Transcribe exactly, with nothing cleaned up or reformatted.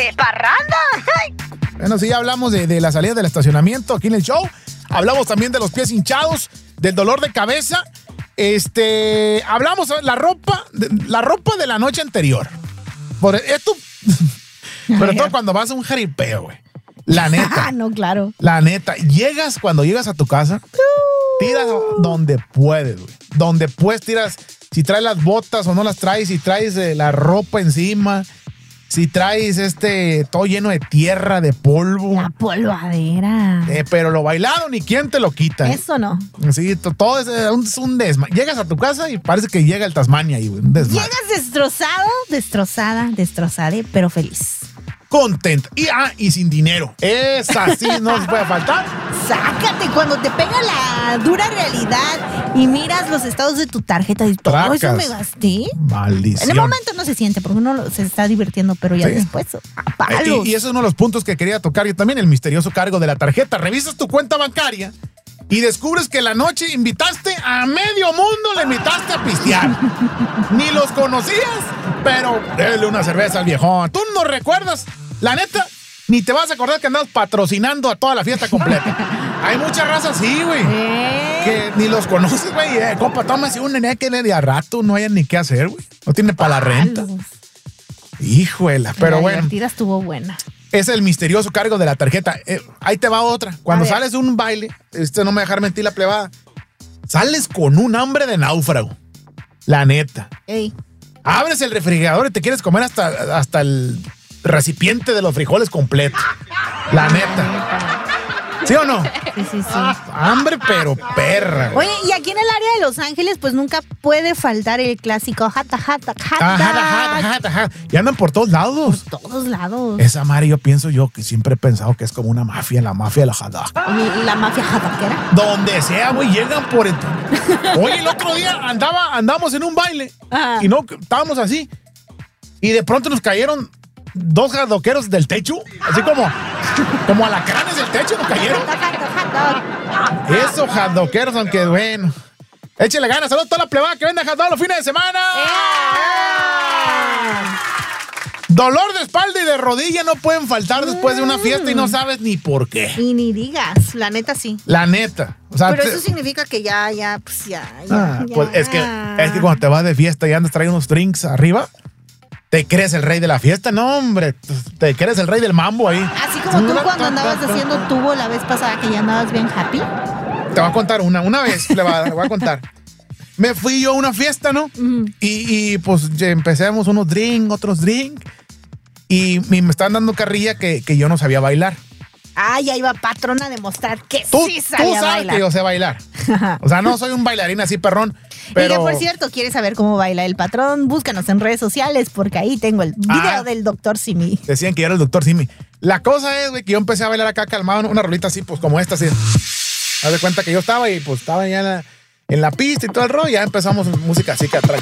de parranda. Ay. Bueno, sí, ya hablamos de, de la salida del estacionamiento aquí en el show. Hablamos también de los pies hinchados, del dolor de cabeza. Este, hablamos de la ropa, de, la ropa de la noche anterior. Por esto, sobre todo cuando vas a un jaripeo, güey. La neta. No, claro. La neta. Llegas, cuando llegas a tu casa, tiras donde puedes, güey. Donde puedes, tiras. Si traes las botas o no las traes, si traes eh, la ropa encima, si traes este todo lleno de tierra, de polvo. La polvadera. Eh, pero lo bailado ni quién te lo quita. ¿eh? Eso no. Sí, to- todo es, eh, un, es un desma. Llegas a tu casa y parece que llega el Tasmania ahí, güey. Un desmadre. Llegas destrozado, destrozada, destrozada, pero feliz. Contenta. Y, ah, y sin dinero. Esa sí no nos puede faltar. Sácate cuando te pega la dura realidad y miras los estados de tu tarjeta y todo Tracas. eso me gasté. Maldición. En el momento no se siente porque uno lo- se está divirtiendo, pero ya Sí. después, a Eh, palos. Y, y eso es uno de los puntos que quería tocar yo también, el misterioso cargo de la tarjeta. Revisas tu cuenta bancaria y descubres que la noche invitaste a medio mundo, le invitaste a pistear. Ni los conocías, pero déle una cerveza al viejón. ¿Tú no recuerdas? La neta, ni te vas a acordar que andabas patrocinando a toda la fiesta completa. Hay mucha raza así, güey. ¿Eh? Que ni los conoces, güey. Eh, compa, tómase un nené que de a rato no hayan ni qué hacer, güey. No tiene para la renta. Palos. Híjuela, pero la bueno. divertida estuvo buena. Es el misterioso cargo de la tarjeta. Eh, ahí te va otra. Cuando A ver. sales de un baile, este no me va a dejar mentir la plebada, sales con un hambre de náufrago. La neta. Ey. Abres el refrigerador y te quieres comer hasta, hasta el recipiente de los frijoles completo. La neta. ¿Sí o no? Sí, sí, sí. Hambre, pero perra. Oye, y aquí en el área de Los Ángeles, pues nunca puede faltar el clásico hata, hata, hata. Ajá, ajá, ajá, ajá. Y andan por todos lados. Todos lados. Esa madre, yo pienso yo que siempre he pensado que es como una mafia, la mafia de la hada. Oye, la mafia jataquera. Donde sea, güey, llegan por el... Oye, el otro día andaba, andamos en un baile Ajá. y no, estábamos así. Y de pronto nos cayeron dos jadoqueros del techo, así como, como alacranes del techo nos cayeron. Esos jadoqueros, aunque bueno. Échale ganas, saludos a toda la plebada que vende hot dog los fines de semana. Dolor de espalda y de rodilla no pueden faltar después de una fiesta y no sabes ni por qué. Y ni digas, la neta sí. La neta. O sea, Pero te- eso significa que ya, ya, pues ya, ya. Ah, ya. pues es que, es que cuando te vas de fiesta y andas trayendo unos drinks arriba, te crees el rey de la fiesta. No, hombre, te crees el rey del mambo ahí. Así como tú cuando andabas haciendo tubo la vez pasada que ya andabas bien happy. Te voy a contar una, una vez, le voy a, voy a contar. Me fui yo a una fiesta, ¿no? Ujú. Y, y, pues ya empecemos unos drinks, otros drinks. Y, y me estaban dando carrilla que, que yo no sabía bailar. Ah, ya iba patrón a demostrar que Tú, sí tú sabía sabes bailar. que yo sé bailar. O sea, no soy un bailarín así perrón. Y Pero que por cierto, ¿quieres saber cómo baila el patrón? Búscanos en redes sociales porque ahí tengo el video Ah. del doctor Simi. decían que yo era el doctor Simi. La cosa es, güey, que yo empecé a bailar acá calmado, una rolita así, pues como esta, así. Haz de cuenta que yo estaba y pues estaba ya en la, en la pista y todo el rollo. Ya empezamos música así que atrás.